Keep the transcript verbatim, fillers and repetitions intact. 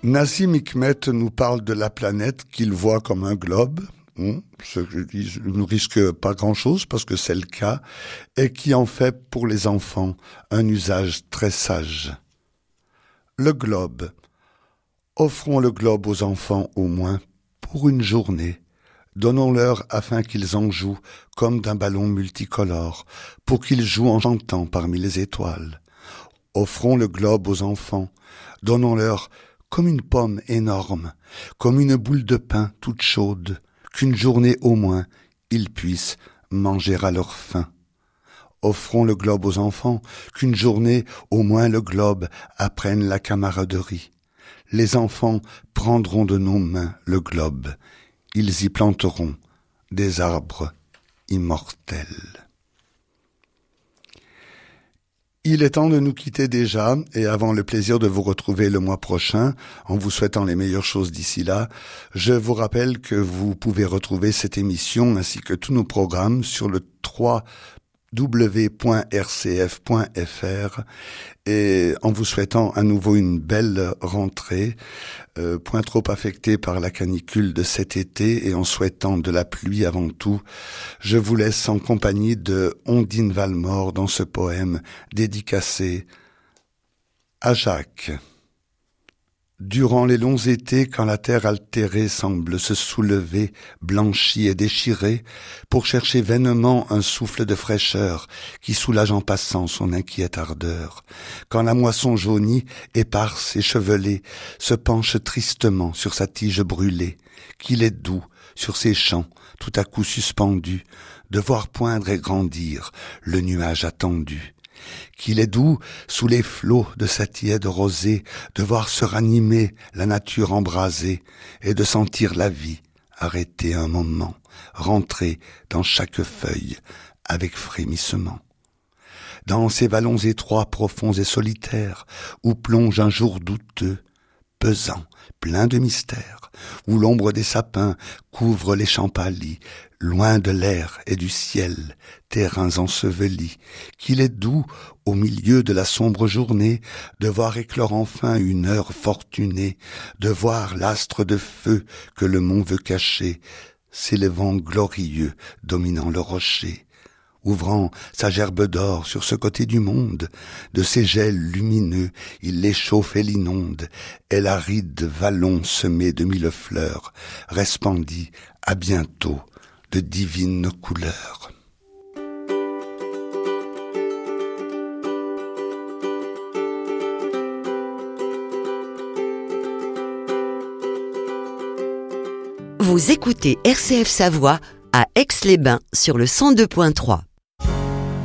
Nassim Hikmet nous parle de la planète qu'il voit comme un globe, ce qui ne risque pas grand-chose parce que c'est le cas, et qui en fait pour les enfants un usage très sage. Le globe. Offrons le globe aux enfants au moins pour une journée. Donnons-leur afin qu'ils en jouent comme d'un ballon multicolore, pour qu'ils jouent en chantant parmi les étoiles. Offrons le globe aux enfants, donnons-leur comme une pomme énorme, comme une boule de pain toute chaude, qu'une journée au moins ils puissent manger à leur faim. Offrons le globe aux enfants, qu'une journée au moins le globe apprenne la camaraderie. Les enfants prendront de nos mains le globe, ils y planteront des arbres immortels. Il est temps de nous quitter déjà, et avant le plaisir de vous retrouver le mois prochain, en vous souhaitant les meilleures choses d'ici là, je vous rappelle que vous pouvez retrouver cette émission ainsi que tous nos programmes sur le w w w point r c f point f r et en vous souhaitant à nouveau une belle rentrée, euh, point trop affectée par la canicule de cet été et en souhaitant de la pluie avant tout, je vous laisse en compagnie de Ondine Valmore dans ce poème dédicacé à Jacques. Durant les longs étés, quand la terre altérée semble se soulever, blanchie et déchirée, pour chercher vainement un souffle de fraîcheur qui soulage en passant son inquiète ardeur, quand la moisson jaunie, éparse et chevelée, se penche tristement sur sa tige brûlée, qu'il est doux, sur ses champs, tout à coup suspendus, de voir poindre et grandir le nuage attendu. Qu'il est doux, sous les flots de sa tiède rosée, de voir se ranimer la nature embrasée, et de sentir la vie arrêter un moment, rentrer dans chaque feuille avec frémissement. Dans ces vallons étroits, profonds et solitaires, où plonge un jour douteux, pesant, plein de mystères, où l'ombre des sapins couvre les champs pâlis, loin de l'air et du ciel, terrains ensevelis, qu'il est doux, au milieu de la sombre journée, de voir éclore enfin une heure fortunée, de voir l'astre de feu que le mont veut cacher, s'élevant glorieux, dominant le rocher. Ouvrant sa gerbe d'or sur ce côté du monde, de ses gels lumineux, il l'échauffe et l'inonde, et l'aride vallon semé de mille fleurs, resplendit à bientôt de divines couleurs. Vous écoutez R C F Savoie à Aix-les-Bains sur le cent deux point trois.